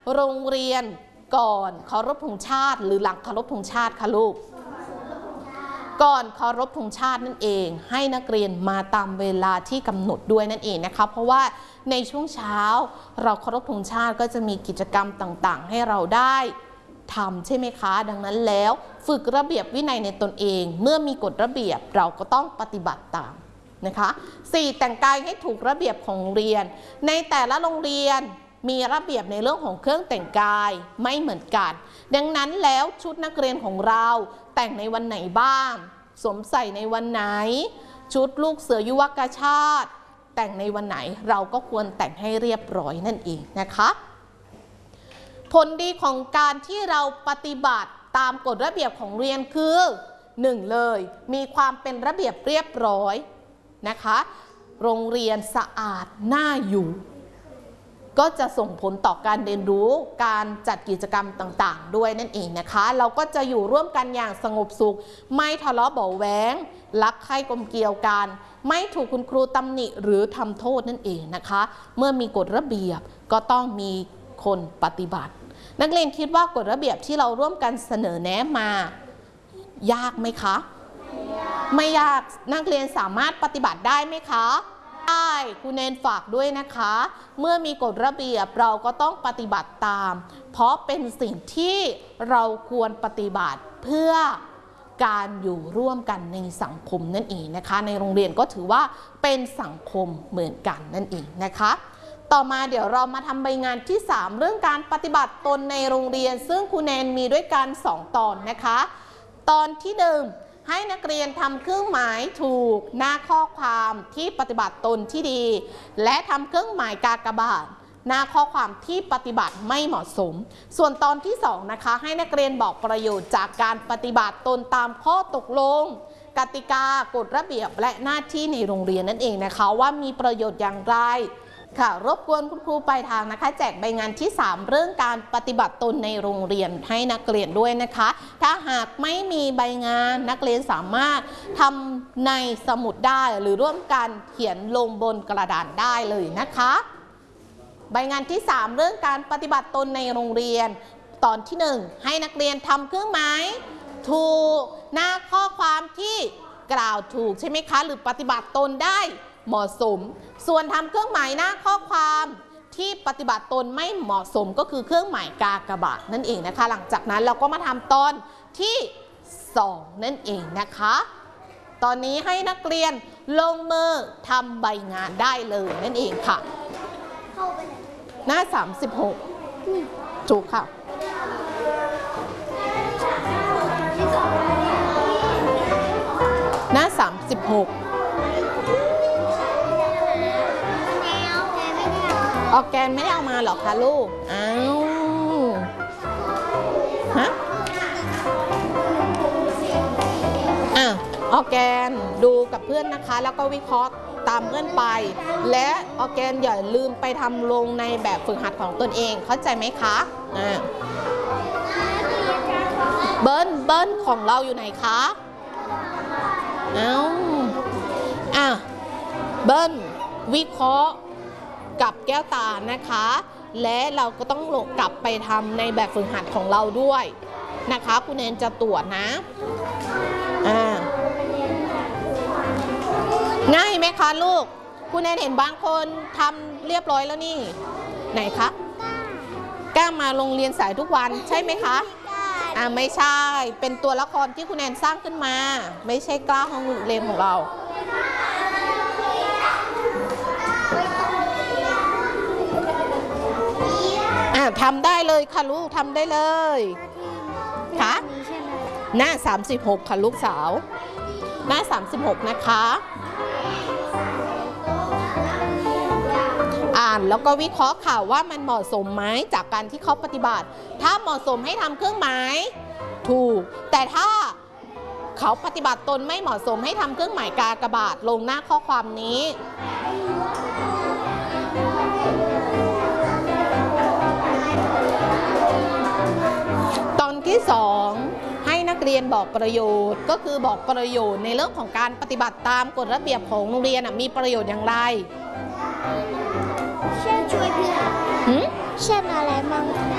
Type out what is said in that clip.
โรงเรียนก่อนเคารพธงชาติหรือหลังเคารพธงชาติคะลูกก่อนเคารพธงชาตินั่นเองให้นักเรียนมาตามเวลาที่กำหนดด้วยนั่นเองนะคะเพราะว่าในช่วงเช้าเราเคารพธงชาติก็จะมีกิจกรรมต่างๆให้เราได้ทำใช่ไหมคะดังนั้นแล้วฝึกระเบียบวินัยในตนเองเมื่อมีกฎระเบียบเราก็ต้องปฏิบัติตามนะคะ4แต่งกายให้ถูกระเบียบของโรงเรียนในแต่ละโรงเรียนมีระเบียบในเรื่องของเครื่องแต่งกายไม่เหมือนกันดังนั้นแล้วชุดนักเรียนของเราแต่งในวันไหนบ้างสวมใส่ในวันไหนชุดลูกเสือยุวกชาติแต่งในวันไหนเราก็ควรแต่งให้เรียบร้อยนั่นเองนะคะผลดีของการที่เราปฏิบัติตามกฎระเบียบของเรียนคือ1เลยมีความเป็นระเบียบเรียบร้อยนะคะโรงเรียนสะอาดน่าอยู่ก็จะส่งผลต่อการเรียนรู้การจัดกิจกรรมต่างๆด้วยนั่นเองนะคะเราก็จะอยู่ร่วมกันอย่างสงบสุขไม่ทะเลาะเบาะแว้งรักใคร่กลมเกลียวกันไม่ถูกคุณครูตำหนิหรือทำโทษนั่นเองนะคะเมื่อมีกฎระเบียบก็ต้องมีคนปฏิบัตินักเรียนคิดว่ากฎระเบียบที่เราร่วมกันเสนอแนะมายากไหมคะไม่ยากนักเรียนสามารถปฏิบัติได้ไหมคะได้ครูเนนฝากด้วยนะคะเมื่อมีกฎระเบียบเราก็ต้องปฏิบัติตามเพราะเป็นสิ่งที่เราควรปฏิบัติเพื่อการอยู่ร่วมกันในสังคมนั่นเองนะคะในโรงเรียนก็ถือว่าเป็นสังคมเหมือนกันนั่นเองนะคะต่อมาเดี๋ยวเรามาทำใบงานที่3เรื่องการปฏิบัติตนในโรงเรียนซึ่งครูแนนมีด้วยกัน2ตอนนะคะตอนที่1ให้นักเรียนทำเครื่องหมายถูกหน้าข้อความที่ปฏิบัติตนที่ดีและทำเครื่องหมายกากบาทหน้าข้อความที่ปฏิบัติไม่เหมาะสมส่วนตอนที่2นะคะให้นักเรียนบอกประโยชน์จากการปฏิบัติตนตามข้อตกลงกติกากฎระเบียบและหน้าที่ในโรงเรียนนั่นเองนะคะว่ามีประโยชน์อย่างไรค่ะรบกวนคุณครูปลายทางนะคะแจกใบงานที่3เรื่องการปฏิบัติตนในโรงเรียนให้นักเรียนด้วยนะคะถ้าหากไม่มีใบงานนักเรียนสามารถทำในสมุดได้หรือร่วมกันเขียนลงบนกระดาษได้เลยนะคะใบงานที่3เรื่องการปฏิบัติตนในโรงเรียนตอนที่1ให้นักเรียนทำเครื่องหมายถูกหน้าข้อความที่กล่าวถูกใช่ไหมคะหรือปฏิบัติตนได้เหมาะสมส่วนทำเครื่องหมายหน้าข้อความที่ปฏิบัติตนไม่เหมาะสมก็คือเครื่องหมายกากบาทนั่นเองนะคะหลังจากนั้นเราก็มาทำตอนที่2นั่นเองนะคะตอนนี้ให้นักเรียนลงมือทำใบงานได้เลยนั่นเองค่ะหน้า36ถูกค่ะหน้า36ออร์แกนไม่ได้เอามาหรอคะลูกอ้าวฮะออร์แกนดูกับเพื่อนนะคะแล้วก็วิเคราะห์ตามเพื่อนไปและออร์แกนอย่าลืมไปทำลงในแบบฝึกหัดของตนเองเข้าใจไหมคะเบิ้ลของเราอยู่ไหนคะเบิ้ลวิเคราะห์กับแก้วตานะคะและเราก็ต้องกลับไปทำในแบบฝึกหัดของเราด้วยนะคะคุณเนนจะตรวจนะง่ายไหมคะลูกคุณเนนเห็นบางคนทำเรียบร้อยแล้วนี่ไหนคะกล้ามาโรงเรียนสายทุกวันใช่ไหมคะไม่ใช่เป็นตัวละครที่คุณแนนสร้างขึ้นมาไม่ใช่กล้าห้องเรียนของเราทำได้เลยค่ะลูกทำได้เลยค่ะหน้า36ค่ะลูกสาวหน้า36นะคะอ่านแล้วก็วิเคราะห์ค่ะว่ามันเหมาะสมไหมจากการที่เขาปฏิบัติถ้าเหมาะสมให้ทำเครื่องหมายถูกแต่ถ้าเขาปฏิบัติตนไม่เหมาะสมให้ทำเครื่องหมายกากบาทลงหน้าข้อความนี้ตอนที่2ให้นักเรียนบอกประโยชน์ก็คือบอกประโยชน์ในเรื่องของการปฏิบัติตามกฎระเบียบของโรงเรียนมีประโยชน์อย่างไรเช่นช่วยเพื่อนเช่นอะไรบ้าง